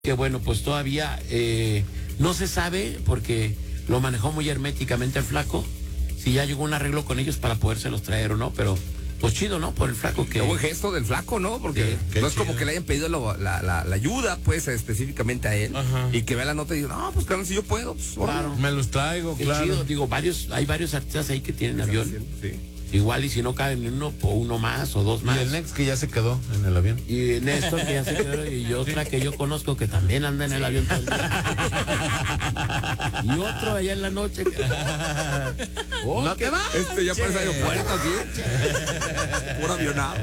que bueno, pues todavía no se sabe porque lo manejó muy herméticamente el flaco, si ya llegó un arreglo con ellos para podérselos traer o no, pero pues chido, ¿no? Por el flaco que... Qué buen gesto del flaco, ¿no? Porque no es como que le hayan pedido la ayuda, pues, específicamente a él. Ajá. Y que vea la nota y diga, no, pues claro, si yo puedo, pues, Claro. Me los traigo, Qué claro. chido, digo, hay varios artistas ahí que tienen avión. Sí. Igual y si no caben en uno, o uno más o dos Y más. el Next que ya se quedó en el avión. Y Néstor, que ya se quedó, y otra que yo conozco que también anda en el avión todo el día. Y otro allá en la noche. Oh, ¿No te vas? Ya parece aeropuerto aquí. Puro avionado.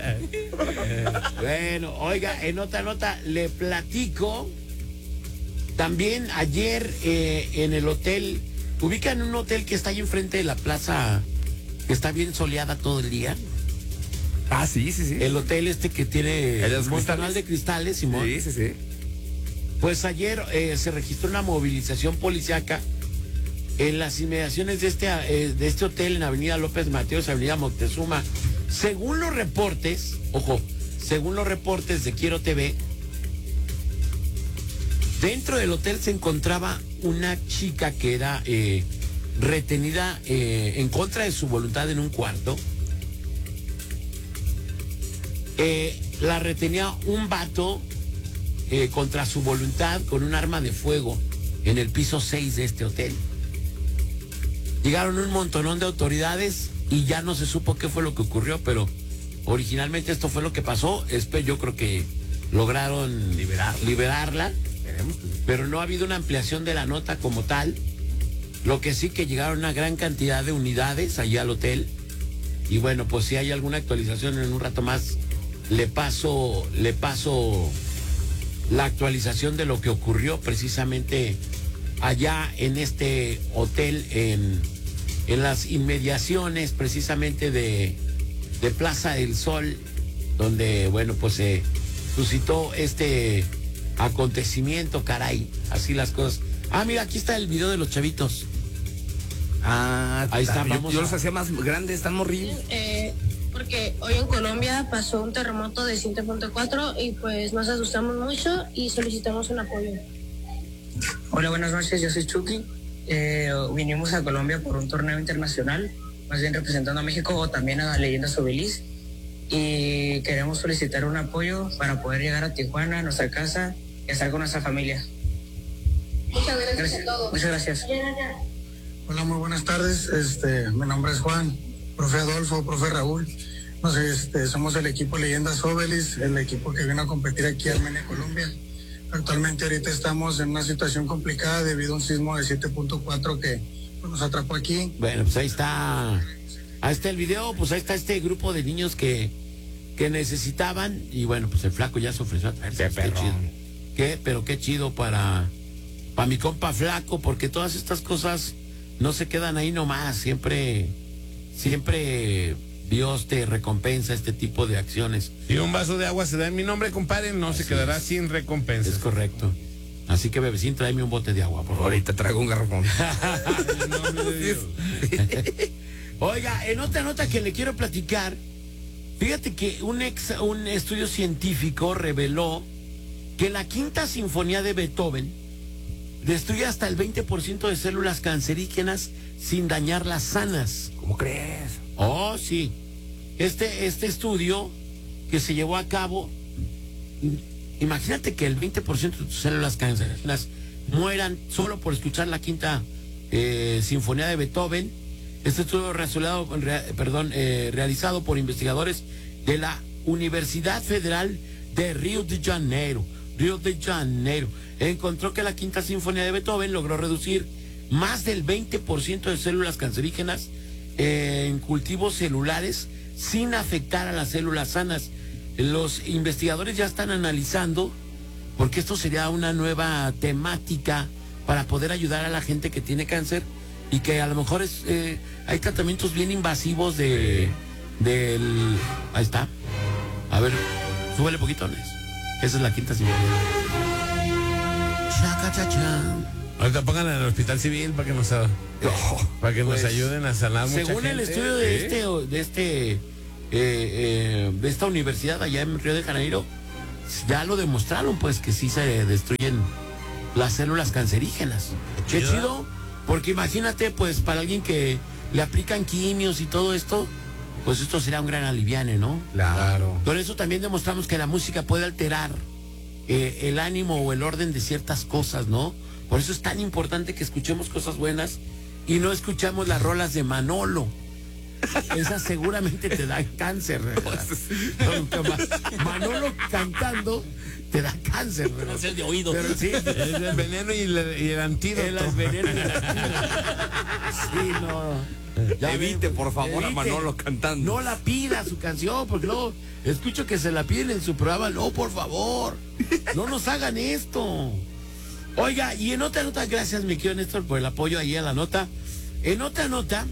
Bueno, oiga, en otra nota le platico. También ayer en el hotel, ubican un hotel que está ahí enfrente de la plaza, que está bien soleada todo el día. Ah, sí. El hotel que tiene ¿El de los un cristales? canal de cristales, Simón. Sí. Pues ayer se registró una movilización policíaca en las inmediaciones de este hotel en Avenida López Mateos, Avenida Moctezuma. Según los reportes, según los reportes de Quiero TV, dentro del hotel se encontraba una chica que era retenida en contra de su voluntad en un cuarto. La retenía un vato contra su voluntad con un arma de fuego en el piso 6 de este hotel. Llegaron un montonón de autoridades y ya no se supo qué fue lo que ocurrió, pero originalmente esto fue lo que pasó. Yo creo que lograron liberarla, pero no ha habido una ampliación de la nota como tal. Lo que sí que llegaron una gran cantidad de unidades allí al hotel. Y bueno, pues si hay alguna actualización en un rato más, le paso la actualización de lo que ocurrió precisamente allá en este hotel en las inmediaciones precisamente de Plaza del Sol, donde bueno, pues se suscitó este acontecimiento, caray, así las cosas. Ah, mira, aquí está el video de los chavitos. Ah, ahí está, yo los hacía más grandes, están morrillos. Porque hoy en Colombia pasó un terremoto de 7.4 y pues nos asustamos mucho y solicitamos un apoyo. Hola, buenas noches, yo soy Chucky. Vinimos a Colombia por un torneo internacional, más bien representando a México o también a Leyendas Obelis, y queremos solicitar un apoyo para poder llegar a Tijuana, a nuestra casa y estar con nuestra familia. Muchas gracias a todos. Muchas gracias. Hola, muy buenas tardes. Mi nombre es Juan, profe Adolfo, profe Raúl. Somos el equipo Leyendas Obelis, el equipo que vino a competir aquí en Armenia, Colombia. Actualmente ahorita estamos en una situación complicada debido a un sismo de 7.4 que nos atrapó aquí. Bueno, pues ahí está el video, pues ahí está este grupo de niños que necesitaban, y bueno, pues el flaco ya se ofreció a traerse. Qué chido. Pero qué chido para mi compa flaco, porque todas estas cosas no se quedan ahí nomás, siempre Dios te recompensa este tipo de acciones. Si un vaso de agua se da en mi nombre, compadre, no se quedará sin recompensa. Es correcto. Así que, bebecín, tráeme un bote de agua, por favor. Ahorita traigo un garrafón. En nombre de Dios. Oiga, en otra nota que le quiero platicar, fíjate que un estudio científico reveló que la Quinta Sinfonía de Beethoven destruye hasta el 20% de células cancerígenas sin dañar las sanas. ¿Cómo crees? Oh, sí. Este estudio que se llevó a cabo, imagínate que el 20% de tus células cancerígenas mueran solo por escuchar la Quinta Sinfonía de Beethoven. Este estudio realizado por investigadores de la Universidad Federal de Río de Janeiro, encontró que la Quinta Sinfonía de Beethoven logró reducir más del 20% de células cancerígenas en cultivos celulares sin afectar a las células sanas. Los investigadores ya están analizando, porque esto sería una nueva temática para poder ayudar a la gente que tiene cáncer y que a lo mejor hay tratamientos bien invasivos ahí está. A ver, súbele poquitones. Esa es la Quinta Sinfonía. Ahorita pongan en el hospital civil para que nos ayuden a sanar mucha gente. Según el estudio de esta universidad allá en Río de Janeiro, ya lo demostraron, pues, que sí se destruyen las células cancerígenas. Qué chido, porque imagínate, pues, para alguien que le aplican quimios y todo esto, pues esto será un gran aliviane, ¿no? Claro. Por eso también demostramos que la música puede alterar el ánimo o el orden de ciertas cosas, ¿no? Por eso es tan importante que escuchemos cosas buenas y no escuchamos las rolas de Manolo. Esas seguramente te dan cáncer, ¿verdad? Manolo cantando te da cáncer, ¿verdad? Cáncer de oído. Pero sí, Es el veneno y el antídoto. el veneno y el antídoto. Sí, no. Ya Evite, ven, por favor, a evite. Manolo cantando. No la pida su canción, porque luego escucho que se la piden en su programa. No, por favor, no nos hagan esto. Oiga, y en otra nota, gracias, mi querido Néstor, por el apoyo ahí a la nota. En otra nota,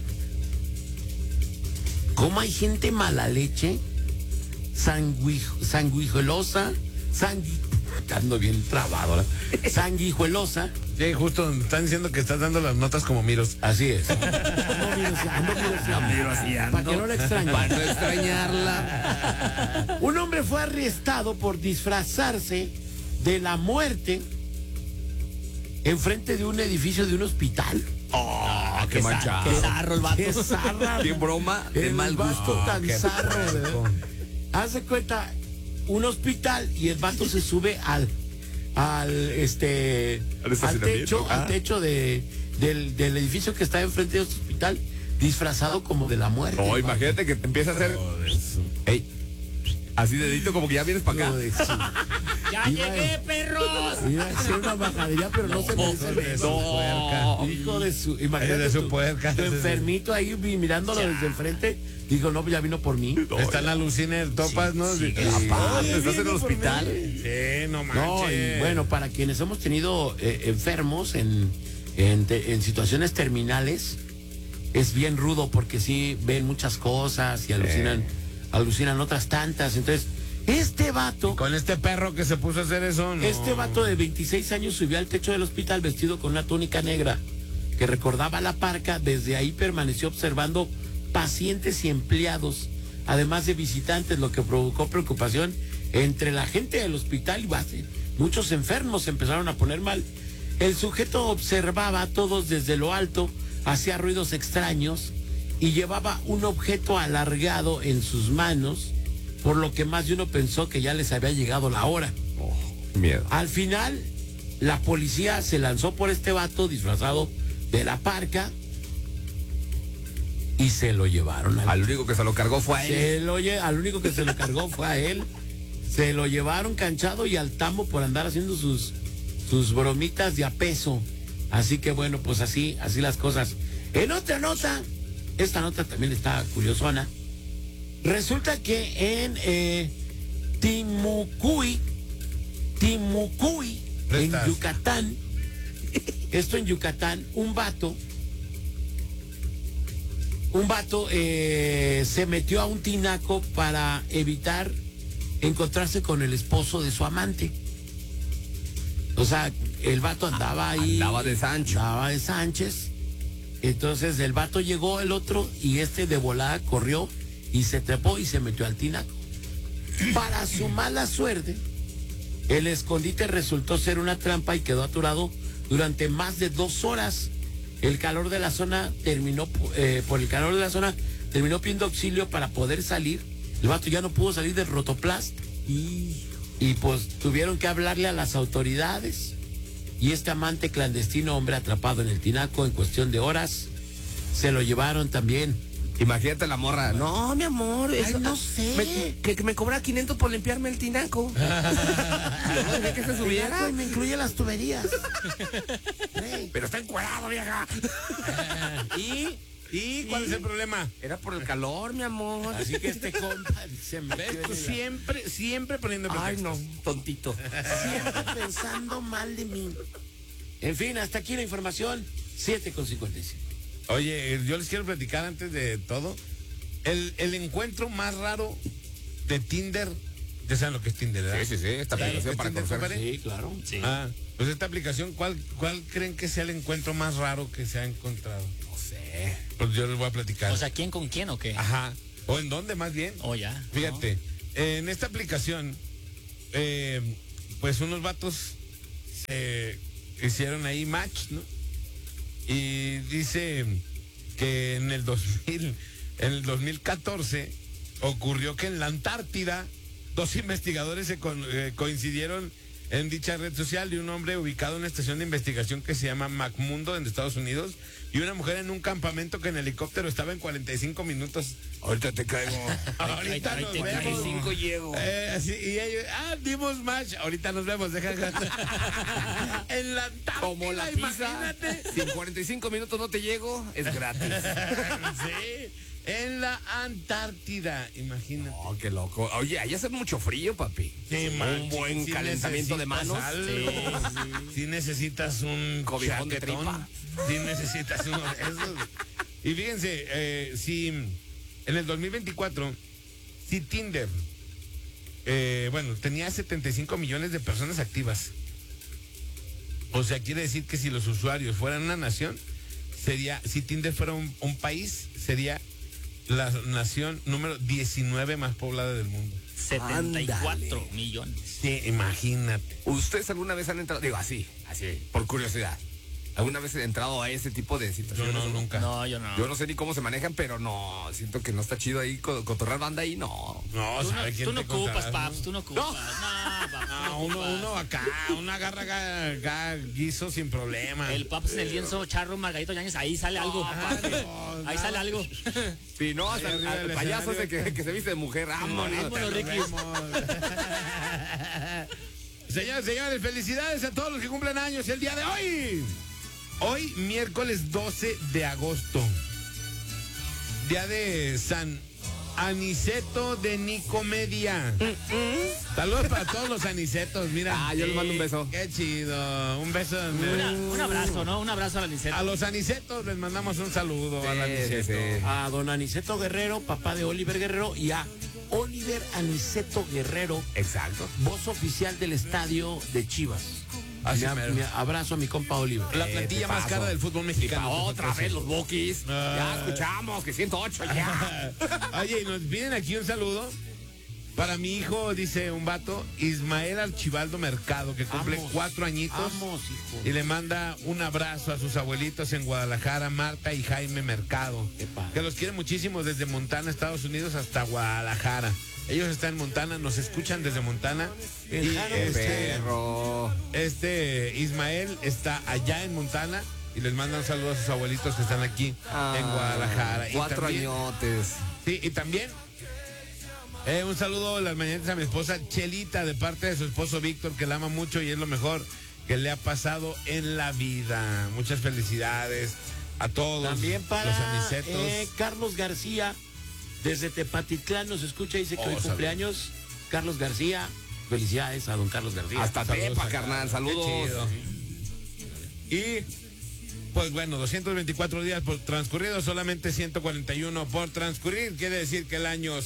¿cómo hay gente mala leche, sanguijuelosa, ando bien trabado, ¿verdad? Sanguijuelosa? Sí, justo están diciendo que estás dando las notas como miros. Así es. Ando miroseando. Para que no la extrañen. Para no extrañarla. Un hombre fue arrestado por disfrazarse de la muerte enfrente de un edificio de un hospital. Oh, qué manchado. Qué zarro el vato. Qué zarra. Qué broma de El mal vato gusto. tan qué zarro, ¿verdad? puerco. Hace cuenta, un hospital y el vato se sube al techo del edificio que está enfrente de este hospital, disfrazado como de la muerte. Oh, imagínate que te empieza a hacer. Ey, así dedito como que ya vienes para acá. ¡Ya llegué, perros! Iba a hacer una bajadería, pero no se merece menos. Puerca. Hijo de su, Es imagínate de su tu- puerca. tu enfermito ahí mirándolo desde el frente. Dijo, no, pues ya vino por mí. Está la Lucina del Topas, ¿no? Sí, Aparte, estás en el hospital. Sí, no manches. No, y bueno, para quienes hemos tenido enfermos en situaciones terminales, es bien rudo porque sí ven muchas cosas y alucinan otras tantas. Entonces, este vato, Con este perro que se puso a hacer eso, no. este vato de 26 años subió al techo del hospital vestido con una túnica negra que recordaba la parca. Desde ahí permaneció observando pacientes y empleados, además de visitantes, lo que provocó preocupación entre la gente del hospital y muchos enfermos se empezaron a poner mal. El sujeto observaba a todos desde lo alto, hacía ruidos extraños y llevaba un objeto alargado en sus manos, por lo que más de uno pensó que ya les había llegado la hora. Miedo. Al final, la policía se lanzó por este vato disfrazado de la parca y se lo llevaron Al único que se lo cargó fue a él. al único que se lo cargó fue a él. Se lo llevaron canchado y al tambo por andar haciendo sus bromitas de a peso. Así que bueno, pues así las cosas. En otra nota, esta nota también está curiosona. Resulta que en Timucuy, en Yucatán, esto en Yucatán, un vato se metió a un tinaco para evitar encontrarse con el esposo de su amante. O sea, el vato andaba ahí. Andaba de Sancho. Andaba de Sánchez. Entonces el vato llegó, el otro, y este de volada corrió y se trepó y se metió al tinaco. Para su mala suerte, el escondite resultó ser una trampa y quedó aturado durante más de 2 horas. Por el calor de la zona terminó pidiendo auxilio para poder salir. El vato ya no pudo salir del rotoplast y pues tuvieron que hablarle a las autoridades. Y este amante clandestino, hombre atrapado en el tinaco en cuestión de horas, se lo llevaron también. Imagínate la morra. No, mi amor. Eso, no sé. Que me cobra 500 por limpiarme el tinaco. No dejé que se subiera. Me incluye las tuberías. Pero está encuadrado, vieja. ¿Y cuál es el problema? Era por el calor, mi amor. Así que este compa se metió ¿Ves? Tú en siempre poniendo Ay, pretextos. no, tontito. siempre pensando mal de mí. En fin, hasta aquí la información. 7:55. Oye, yo les quiero platicar antes de todo. El encuentro más raro de Tinder. Ya saben lo que es Tinder, ¿verdad? Sí, esta aplicación para Tinder, conocer. compadre? Sí, claro. Sí. Ah, pues esta aplicación, ¿cuál creen que sea el encuentro más raro que se ha encontrado? No sé. Pues yo les voy a platicar. O sea, ¿quién con quién o qué? Ajá. ¿O en dónde más bien? O ya. Fíjate, en esta aplicación pues unos vatos se hicieron ahí match, ¿no? Y dice que en el 2014 ocurrió que en la Antártida 2 investigadores coincidieron en dicha red social, y un hombre ubicado en una estación de investigación que se llama McMurdo en Estados Unidos, y una mujer en un campamento que en helicóptero estaba en 45 minutos. Ahorita te caigo. Ahorita nos vemos. 45 llego. Así, y ellos, dimos match, ahorita nos vemos, deja. En la Antártida, Como la pizza, imagínate. si en 45 minutos no te llego, es gratis. Sí, en la Antártida, imagínate. Oh, qué loco. Oye, ahí hace mucho frío, papi. Sí, un buen calentamiento de manos. Sí, necesitas un cobijón de chaquetón. tripa. Sí necesitas uno de esos. Y fíjense, si en el 2024, si Tinder, tenía 75 millones de personas activas. O sea, quiere decir que si los usuarios fueran una nación, si Tinder fuera un país, sería la nación número 19 más poblada del mundo. 74 Ándale. millones. Sí, imagínate. ¿Ustedes alguna vez han entrado? Digo, así, por curiosidad. ¿Alguna vez han entrado a ese tipo de situaciones? Yo no, nunca. No, yo no. Yo no sé ni cómo se manejan, pero no, siento que no está chido ahí cotorrar banda ahí, no. No, Tú ¿sabe quién tú no te ocupas, contarás, paps, no? tú no ocupas. No, paps, tú no ocupas. Uno acá, una agarra acá guiso sin problema. El paps en el lienzo charro Margarito Yáñez, ahí sale algo. no, Ahí sale algo. Sí, no, hasta Ahí arriba el del payaso ese escenario. que se viste de mujer. ¡Vámonos! Vámonos, Ricky. Señores, felicidades a todos los que cumplen años el día de hoy. Hoy, miércoles 12 de agosto. Día de San Aniceto de Nicomedia. Saludos para todos los anicetos, mira. Yo les mando un beso. Qué chido. Un beso. Un abrazo, ¿no? Un abrazo a la Aniceto. A los anicetos les mandamos un saludo. Al aniceto. A don Aniceto Guerrero, papá de Oliver Guerrero, y a Oliver Aniceto Guerrero, Exacto. voz oficial del estadio de Chivas. Así mero. Mi abrazo a mi compa Oliver. La plantilla más cara del fútbol mexicano. Otra vez los Bukis. Ah. Ya escuchamos que 108 ya. Oye, y nos piden aquí un saludo para mi hijo, dice un vato, Ismael Archibaldo Mercado, que cumple Vamos, 4 añitos. Vamos, hijo. Y le manda un abrazo a sus abuelitos en Guadalajara, Marta y Jaime Mercado. Qué padre. Que los quiere muchísimo desde Montana, Estados Unidos, hasta Guadalajara. Ellos están en Montana, nos escuchan desde Montana. Y Perro. Ismael está allá en Montana y les mandan saludos a sus abuelitos que están aquí en Guadalajara. Y 4 también- añotes. Sí, y también un saludo a las mañanas a mi esposa Chelita, de parte de su esposo Víctor, que la ama mucho y es lo mejor que le ha pasado en la vida. Muchas felicidades a todos. También para los anicetos. Carlos García, desde Tepatitlán nos escucha, dice que hoy saludos. cumpleaños. Carlos García, felicidades a don Carlos García. Hasta Saludos Tepa, acá. carnal. Qué Saludos. chido. Y pues bueno, 224 días por transcurrido, solamente 141 por transcurrir. Quiere decir que el año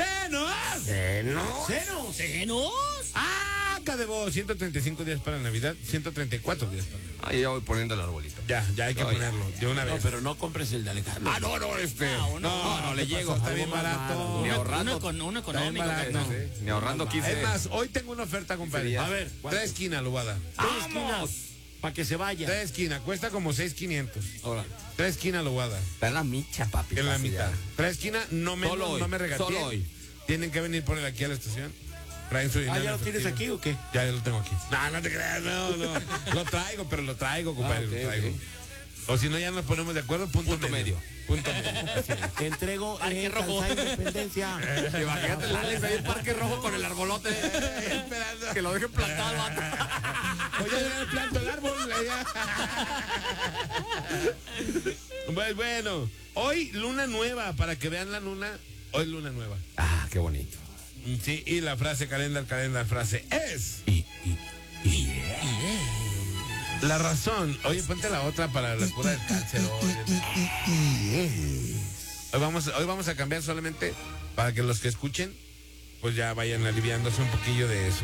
¿Cenos? acá de vos, 135 días para Navidad, 134 días para Navidad. Ahí ya voy poniendo el arbolito. Ya hay que No, ya. ponerlo de una No, vez. pero no compres el de Alejandro. No, No, le ¿qué llego. pasó? Está bien algo más barato. barato. Ni ahorrando. Uno Está bien económico. barato. Ni ahorrando 15. Es más, hoy tengo una oferta, compadre. Sería- A ver, 3 esquinas lo voy a dar. Para que se vaya. 3 esquinas, cuesta como 6,500. Ahora, 3 esquinas lo voy a dar. Está en la micha, papi. En la casi mitad. ya. 3 esquinas, no me, Solo hoy, no me regateen. solo hoy. Tienen que venir por él aquí a la estación. Traen su dinero. ¿ya lo en tienes efectivo. aquí o qué? Ya lo tengo aquí. No te creas, no. Lo traigo, pero lo traigo, compadre, ok, lo traigo. ok. O si no, ya nos ponemos de acuerdo, punto medio. Punto medio. Te entrego Parque en Rojo. Calzada Independencia. Imagínate el Alex ahí en Parque Rojo con el arbolote. Esperando. Que lo dejen plantado, vato. Oye, ya planto el árbol. allá. Pues bueno, hoy luna nueva, para que vean la luna, hoy luna nueva. Ah, qué bonito. Sí, y la frase calendar, frase es... La razón. Oye, ponte la otra para la cura del cáncer. Hoy vamos a cambiar solamente para que los que escuchen, pues ya vayan aliviándose un poquillo de eso.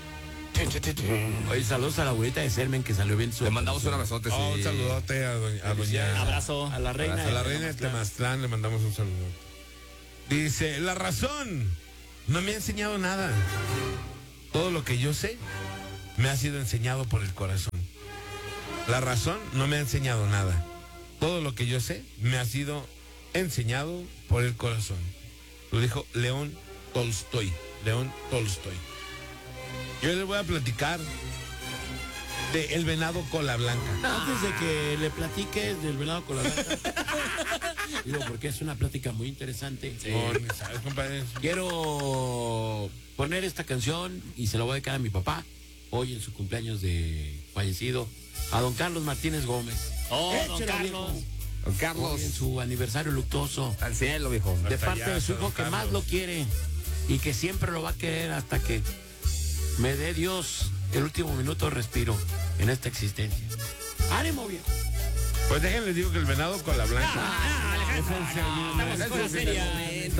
Oye, saludos a la abuelita de Sermen que salió bien su. Le mandamos un abrazote, sí. Un saludote a doña Abrazo. A la reina. a la reina de Temaxtlán le mandamos un saludo. Dice, la razón no me ha enseñado nada. Todo lo que yo sé me ha sido enseñado por el corazón. La razón no me ha enseñado nada. Todo lo que yo sé me ha sido enseñado por el corazón. Lo dijo León Tolstoy. León Tolstoy. Yo les voy a platicar de el venado cola blanca. Antes de que le platiques del venado con la blanca, digo, porque es una plática muy interesante. ¿Sabes, compadre? Quiero poner esta canción y se la voy a dedicar a mi papá, hoy en su cumpleaños de fallecido, a don Carlos Martínez Gómez. Oh, don Échela, Carlos. viejo. Don Carlos. Hoy en su aniversario luctuoso, Al cielo, viejo. de Hasta parte allá, de su hijo don que más Carlos. lo quiere y que siempre lo va a querer hasta que me dé Dios el último minuto de respiro en esta existencia. ¡Ánimo, viejo! Pues déjenles digo que el venado cola blanca. Alejandro, Es en serio, estamos es en cosas en serio. serias.